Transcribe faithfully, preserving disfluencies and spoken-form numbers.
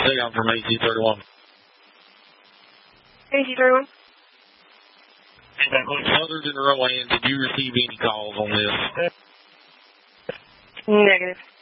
takeoff from A C thirty-one. A C thirty-one. Other than Rowan, did you receive any calls on this? Negative.